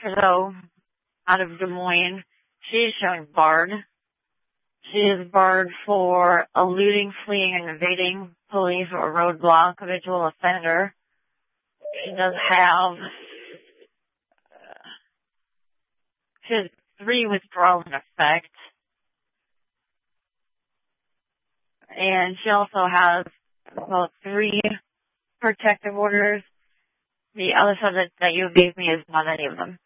Trudeau out of Des Moines. She is showing barred. She is barred for eluding, fleeing, and evading police or roadblock, habitual offender. She does have, she has 3 withdrawals in effect. And she also has about 3 protective orders. The other subject that you gave me is not any of them.